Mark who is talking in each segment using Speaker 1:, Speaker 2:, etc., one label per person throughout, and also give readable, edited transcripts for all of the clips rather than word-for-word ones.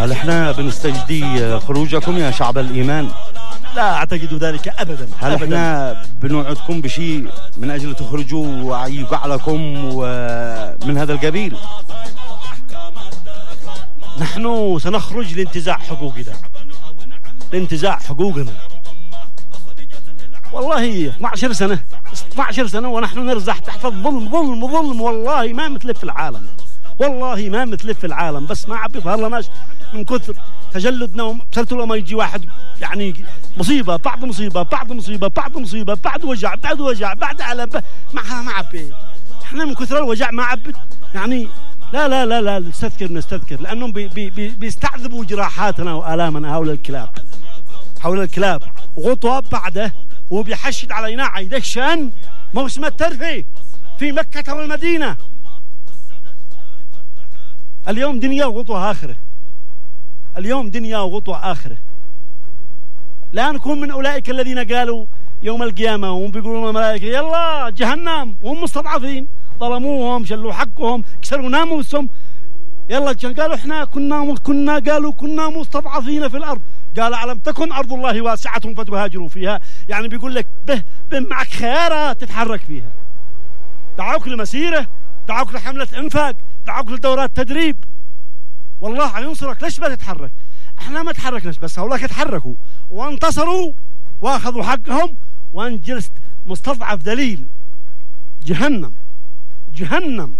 Speaker 1: هل احنا بنستجدي خروجكم يا شعب الإيمان؟
Speaker 2: لا أعتقد ذلك أبدا.
Speaker 1: هل احنا بنوعدكم بشيء من أجل تخرجوا ويقع لكم من هذا القبيل؟
Speaker 2: نحن سنخرج لانتزاع حقوقنا، لانتزاع حقوقنا. والله 12 سنة ونحن نرزح تحت الظلم، ظلم والله ما مثله في العالم، والله ما مثله في العالم. بس ما عم يظهر لناش من كثر تجلدنا وصرت لما يجي واحد يعني مصيبة بعد مصيبة بعد مصيبة بعد مصيبة بعد وجع بعد وجع بعد ألم، ما عبي احنا من كثر الوجع ما عبت يعني. لا نستذكر لأنهم بيستعذبوا جراحاتنا وآلامنا حول الكلاب غطوا بعده، وبيحشد علينا عيدشان موسم الترفيه في مكة والمدينة. اليوم دنيا وغطوة آخرة، اليوم دنيا وغطوة آخرة. لا نكون من أولئك الذين قالوا يوم القيامة وهم بيقولون الملائكة يلا جهنم وهم مستضعفين، ظلموهم شلوا حقهم كسروا ناموسهم، يلا قالوا احنا كنا مستضعفين في الأرض. قال ألم تكن أرض الله واسعة فتهاجروا فيها، يعني بيقول لك معك خيارات تتحرك فيها. دعوك لمسيرة، دعوك لحملة انفاق، دعوك لدورات تدريب، والله ينصرك. ليش ما تتحرك؟ احنا ما تحركناش، بس هؤلاء تحركوا وانتصروا واخذوا حقهم، وان جلست مستضعف ذليل. جهنم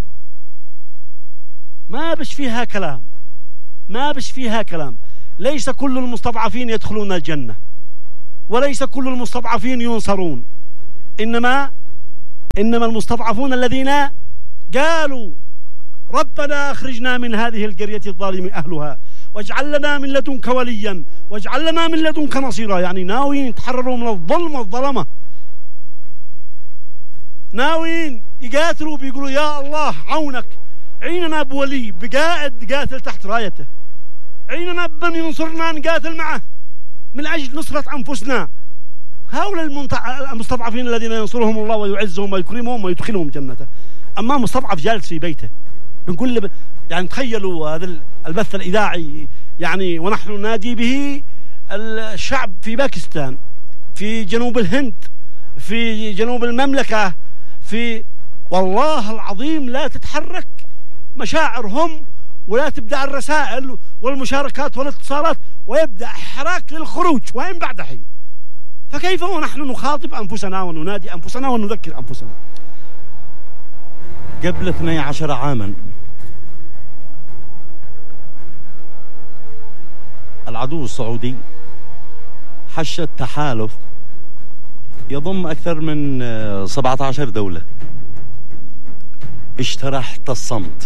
Speaker 2: ما بش فيها كلام. ليس كل المستضعفين يدخلون الجنة، وليس كل المستضعفين ينصرون، إنما المستضعفون الذين قالوا ربنا أخرجنا من هذه القرية الظالم أهلها واجعل لنا من لدنك وليا واجعل لنا من لدنك نصيرا، يعني ناويين يتحرروا من الظلم والظلمة، ناويين يقاتلوا بيقولوا يا الله عونك، عيننا بولي بقائد قاتل تحت رايته، عيننا بمن ينصرنا نقاتل معه من أجل نصرة أنفسنا. هؤلاء المستضعفين الذين ينصرهم الله ويعزهم ويكرمهم ويدخلهم جنته. أما مستضعف جالس في بيته بنقول يعني تخيلوا هذا البث الإذاعي يعني، ونحن ننادي به الشعب في باكستان، في جنوب الهند، في جنوب المملكة، في والله العظيم لا تتحرك مشاعرهم ولا تبدأ الرسائل والمشاركات والاتصالات، ويبدأ حراك للخروج وإن بعد حين. فكيف ونحن نخاطب أنفسنا وننادي أنفسنا ونذكر أنفسنا؟
Speaker 1: قبل 12 عاما العدو السعودي حشد تحالف يضم أكثر من 17 دولة، اشترى حتى الصمت،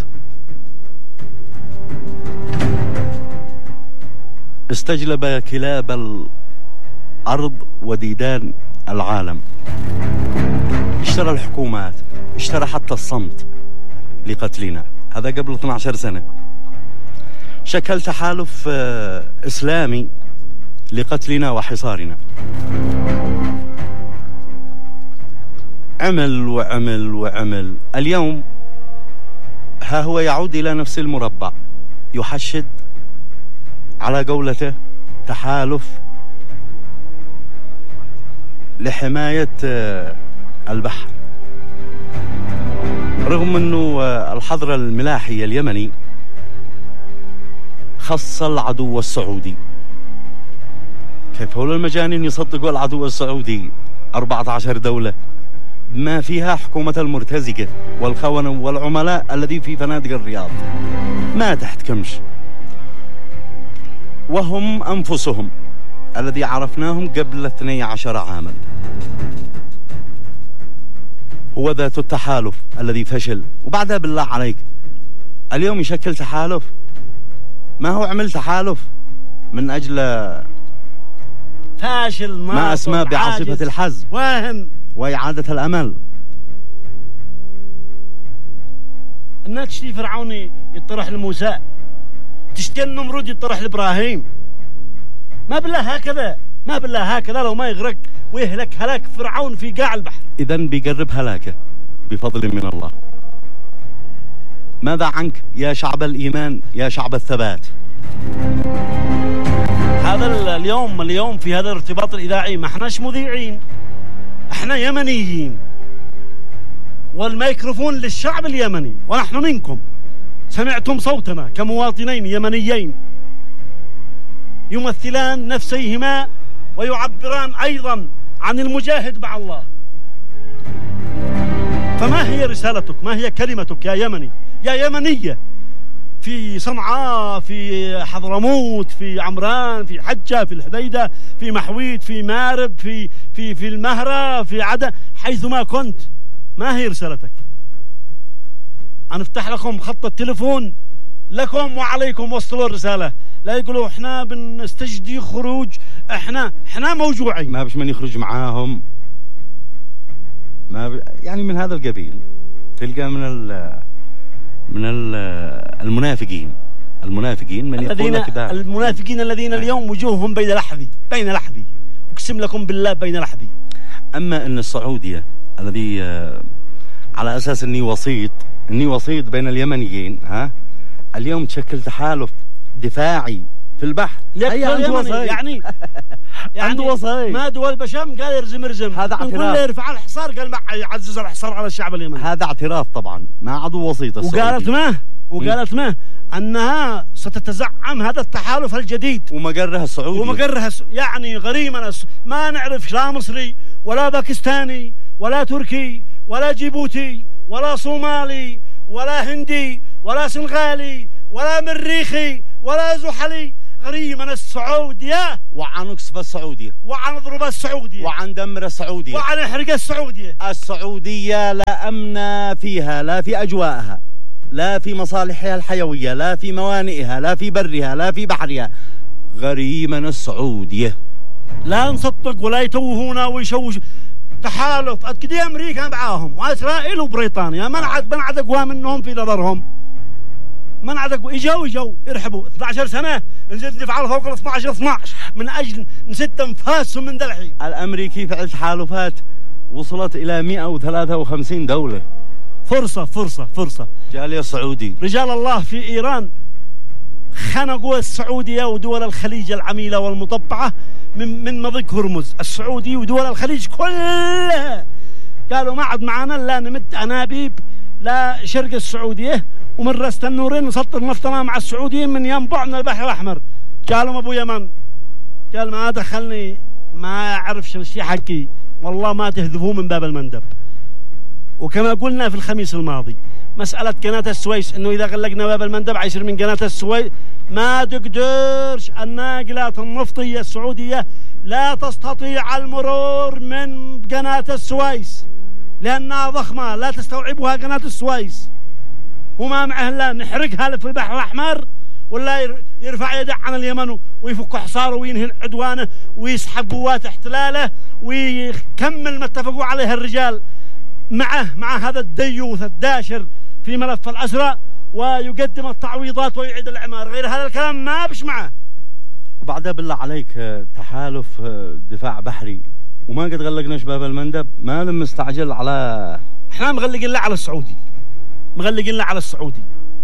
Speaker 1: استجلب كلاب الأرض وديدان العالم، اشترى الحكومات، اشترى حتى الصمت لقتلنا. هذا قبل 12 سنة. شكل تحالف إسلامي لقتلنا وحصارنا، عمل. اليوم ها هو يعود إلى نفس المربع، يحشد على قولته تحالف لحماية البحر، رغم أنه الحضر الملاحي اليمني خص العدو السعودي. كيف هؤلاء المجانين يصدقوا العدو السعودي؟ 14 دولة ما فيها حكومة المرتزقة والخونة والعملاء الذي في فنادق الرياض ما تحتكمش، وهم أنفسهم الذي عرفناهم قبل 12 عاما. هو ذات التحالف الذي فشل، وبعدها بالله عليك اليوم يشكل تحالف. ما هو عمل تحالف من أجل
Speaker 2: فاشل
Speaker 1: ما أسمى بعاصفة الحزم وإعادة الأمل.
Speaker 2: الناس تشتي فرعون يطرح لموسى، تشتي النمرود يطرح لإبراهيم. ما بالله هكذا لو ما يغرق ويهلك هلاك فرعون في قاع البحر.
Speaker 1: إذن بيقرب هلاكه بفضل من الله. ماذا عنك يا شعب الإيمان، يا شعب الثبات؟
Speaker 2: هذا اليوم في هذا الارتباط الإذاعي ما احناش مذيعين، احنا يمنيين، والميكروفون للشعب اليمني ونحن منكم. سمعتم صوتنا كمواطنين يمنيين يمثلان نفسيهما ويعبران أيضا عن المجاهد مع الله. فما هي رسالتك؟ ما هي كلمتك يا يمني، يا يمنية، في صنعاء، في حضرموت، في عمران، في حجة، في الحديدة، في محويت، في مارب، في المهرة، في عدن، حيثما كنت، ما هي رسالتك؟ نفتح لكم خط التليفون لكم وعليكم، وصلوا الرسالة، لا يقولوا احنا بنستجدي خروج، احنا موجوعين.
Speaker 1: ما بش من يخرج معاهم، يعني من هذا القبيل تلقى من المنافقين من يقول لك ده
Speaker 2: المنافقين الذين اليوم وجوههم بين لحظي، اقسم لكم بالله بين لحظي.
Speaker 1: اما ان السعودية الذي على اساس اني وسيط بين اليمنيين، اليوم تشكل تحالف دفاعي في البحر.
Speaker 2: يعني عنده وصاية، ما دول بشام قال يرزم،
Speaker 1: هذا اعتراف،
Speaker 2: كله يرفع الحصار، قال ما يعزز الحصار على الشعب اليمني.
Speaker 1: هذا اعتراف طبعا مع عضو وسيط السعودية،
Speaker 2: وقالت ما أنها ستتزعم هذا التحالف الجديد
Speaker 1: ومقرها السعودي،
Speaker 2: يعني غريمنا ما نعرف لا مصري ولا باكستاني ولا تركي ولا جيبوتي ولا صومالي ولا هندي ولا سنغالي ولا مريخي ولا زحلي، غريمنا السعودية،
Speaker 1: وعنقصف السعودية،
Speaker 2: وعنضرب السعودية،
Speaker 1: وعندمر السعودية،
Speaker 2: وعنحرق السعودية.
Speaker 1: لا أمن فيها، لا في أجوائها، لا في مصالحها الحيوية، لا في موانئها، لا في برها، لا في بحرها، غريمنا السعودية.
Speaker 2: لا نصدق ولا يتوهونا ويشوش. تحالف قد كده أمريكا معاهم وإسرائيل وبريطانيا، من عاد أقوى منهم في نظرهم، من عاد أقوى. إجوا يرحبوا 12 سنة نزيد نفعل فوق ال 12 من أجل نسد أنفاسهم من ذا الحين.
Speaker 1: الأمريكي فعل تحالفات وصلت إلى 153 دولة.
Speaker 2: فرصة.
Speaker 1: جالية السعودي،
Speaker 2: رجال الله في إيران خنقوا السعودية ودول الخليج العميلة والمطبعة من مضيق هرمز. السعودي ودول الخليج كلها قالوا ما عاد معنا لا نمد أنابيب لا شرق السعودية، ومن رست النورين نسطر نفطنا مع السعوديين من ينبع من البحر الأحمر. قالوا أبو يمن قال ما دخلني، ما أعرفش الشيء حقي، والله ما تهذبوه من باب المندب. وكما قلنا في الخميس الماضي مسألة قناة السويس، انه اذا غلقنا باب المندب عيصير من قناة السويس، ما تقدرش الناقلات النفطية السعودية لا تستطيع المرور من قناة السويس لانها ضخمة لا تستوعبها قناة السويس. وما معه الا نحرقها في البحر الاحمر، ولا يرفع يده عن اليمن ويفك حصاره وينهي عدوانه ويسحب قوات احتلاله ويكمل ما اتفقوا عليه الرجال مع هذا الديوث الداشر في ملف الأسرى، ويقدم التعويضات ويعيد الإعمار. غير هذا الكلام ما بش معه.
Speaker 1: وبعدها بالله عليك تحالف دفاع بحري وما قد غلقناش باب المندب، ما لم مستعجل على
Speaker 2: احنا مغلقين له على السعودي،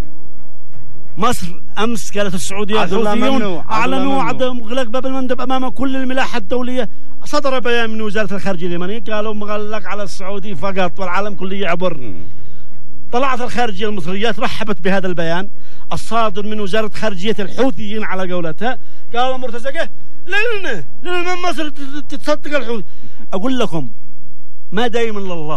Speaker 2: مصر امس قالت السعوديه الحوثيون اعلنوا عدم اغلاق باب المندب امام كل الملاحه الدوليه. صدر بيان من وزاره الخارجيه اليمنيه قالوا مغلق على السعودي فقط والعالم كله يعبر. طلعت الخارجيه المصريه رحبت بهذا البيان الصادر من وزاره خارجيه الحوثيين على قولتها، قالوا مرتزقه لنا مصر تصدق الحوثي. اقول لكم ما دايما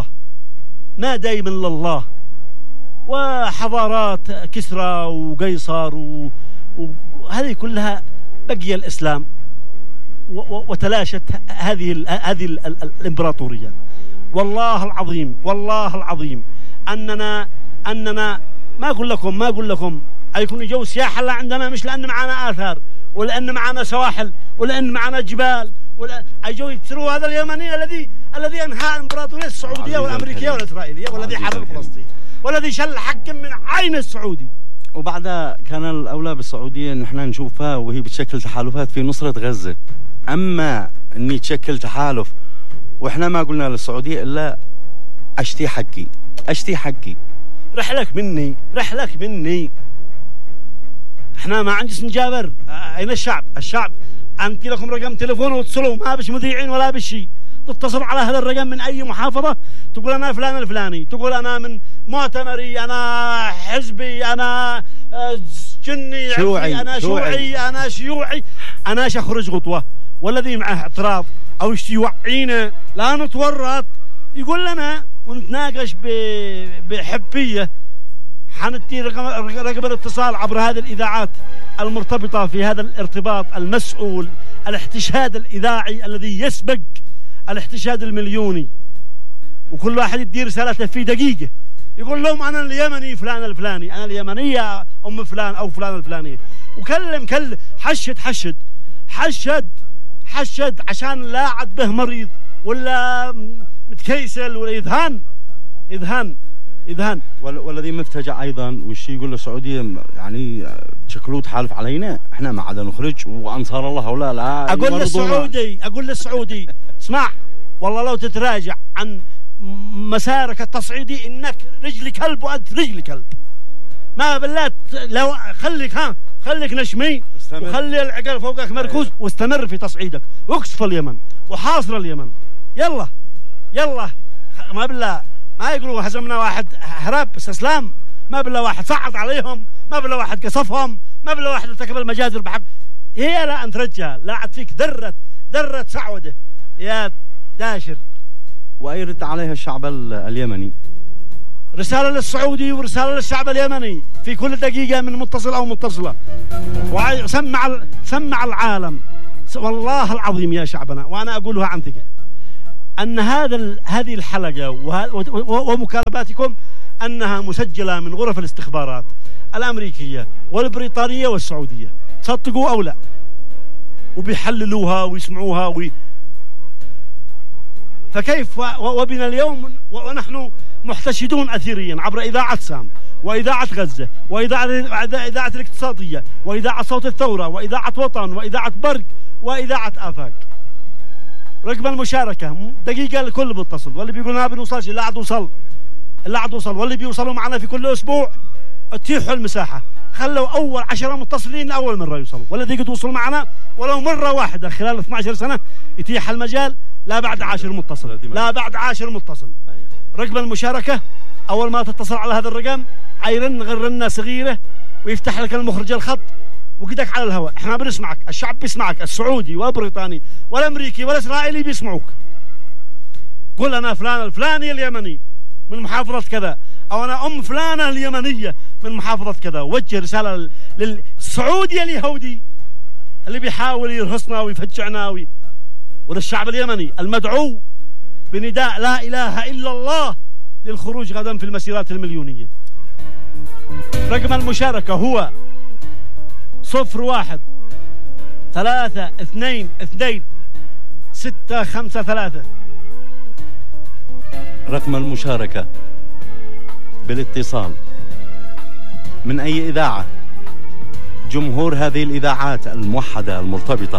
Speaker 2: لله وحضارات كسرى وقيصر وهذه كلها بقي الإسلام وتلاشت هذه الإمبراطورية. والله العظيم أننا ما أقول لكم أيكون يجوا سياحة لا عندنا، مش لأن معنا آثار ولأن معنا سواحل ولأن معنا جبال، أيجوا يكسروا هذا اليمني الذي أنهى الإمبراطورية السعودية والأمريكية والإسرائيلية والذي حرر فلسطين والذي شل حق من عين السعودي.
Speaker 1: وبعدها كان الأولى بالسعودية ان احنا نشوفها وهي بتشكل تحالفات في نصرة غزة. اما اني تشكل تحالف واحنا ما قلنا للسعودية الا اشتي حقي. رحلك مني
Speaker 2: احنا ما عندي سنجابر. اين الشعب؟ الشعب انت لكم رقم تليفون وتصلوا، ما بش مذيعين ولا بشي. تتصل على هذا الرقم من اي محافظه، تقول انا فلان الفلاني، تقول انا من مؤتمري، انا حزبي، انا جني،
Speaker 1: شيوعي،
Speaker 2: انا شيوعي، انا شيوعي، انا اخرج غطوه. والذي معه اعتراض او يشتي يوعينا لا نتورط يقول لنا ونتناقش بحبيه. حنتي رقم الاتصال عبر هذه الاذاعات المرتبطه في هذا الارتباط المسؤول، الاحتشاد الاذاعي الذي يسبق الاحتشاد المليوني. وكل واحد يدي رسالته في دقيقه، يقول لهم انا اليمني فلان الفلاني، انا اليمنيه ام فلان او فلان الفلانيه، وكلم حشد عشان لا عد به مريض ولا متكيسل ولا يذهان.
Speaker 1: والذي مفتجع ايضا وش يقول للسعوديه يعني شكلوا تحالف علينا، احنا ما عاد نخرج وانصار الله ولا لا.
Speaker 2: اقول للسعودي اسمع، والله لو تتراجع عن مسارك التصعيدي انك رجل كلب وانت رجل كلب. ما بالله لو خليك نشمي وخلي العقل فوقك مركوز واستمر في تصعيدك واقصف اليمن وحاصر اليمن. يلا ما بالله ما يقولوا هزمنا واحد هرب استسلام، ما بالله واحد صعد عليهم، ما بالله واحد قصفهم، ما بالله واحد ارتكب المجازر بحق. هي لا انت رجال لا عاد فيك ذره سعوده يا داشر.
Speaker 1: ويرد عليها الشعب اليمني
Speaker 2: رسالة للسعودي ورسالة للشعب اليمني في كل دقيقة من متصل أو متصلة، سمع العالم والله العظيم يا شعبنا، وأنا أقولها عن ثقة، أن هذه الحلقة ومكالماتكم أنها مسجلة من غرف الاستخبارات الأمريكية والبريطانية والسعودية، تصدقوا أو لا، وبيحللوها ويسمعوها فكيف وبنا اليوم ونحن محتشدون أثيريا عبر إذاعة سام وإذاعة غزة وإذاعة الاقتصادية وإذاعة صوت الثورة وإذاعة وطن وإذاعة برق وإذاعة آفاق. رقم المشاركة دقيقة لكل متصل، واللي بيقول ما بنوصلش لا عاد وصل، واللي بيوصلوا معنا في كل أسبوع اتيحوا المساحة، خلوا أول 10 متصلين أول مرة يوصلوا، والذي قد وصل معنا ولو مرة واحدة خلال 12 سنة يتيح المجال لا بعد 10 متصل. رقم المشاركة أول ما تتصل على هذا الرقم عيرن غرنة صغيرة ويفتح لك المخرج الخط وقدك على الهواء. احنا بنسمعك، الشعب بيسمعك، السعودي والبريطاني والأمريكي والإسرائيلي بيسمعوك. قل أنا فلان الفلاني اليمني من محافظة كذا، أو أنا أم فلانة اليمنية من محافظة كذا. وجه رسالة للسعودي اليهودي اللي بيحاول يرهصنا ويفجعنا وللشعب اليمني المدعو بنداء لا إله إلا الله للخروج غدا في المسيرات المليونية. رقم المشاركة هو 01-322-653.
Speaker 1: رقم المشاركة بالاتصال من أي إذاعة، جمهور هذه الإذاعات الموحدة المرتبطة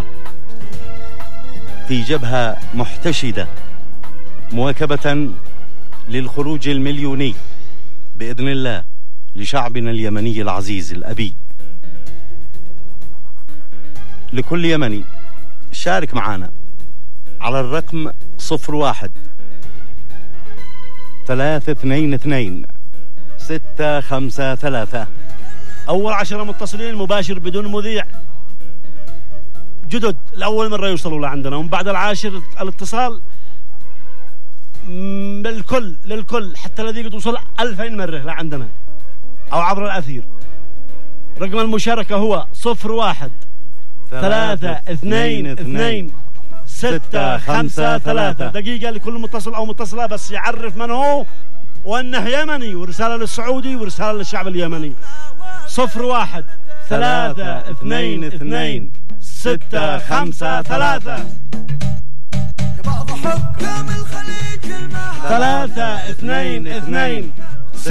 Speaker 1: في جبهة محتشدة مواكبة للخروج المليوني بإذن الله لشعبنا اليمني العزيز الأبي. لكل يمني شارك معنا على الرقم 01-322-653.
Speaker 2: أول 10 متصلين مباشر بدون مذيع جدد لأول مرة يوصلوا لعندنا، ومن بعد العاشر الاتصال للكل حتى الذي قد وصل 2000 مرة لعندنا أو عبر الأثير. رقم المشاركة هو 01-322-653. دقيقة لكل متصل أو متصلة بس يعرف من هو وأنه يمني، ورسالة للسعودي ورسالة للشعب اليمني. 01-322-653. 3-2-2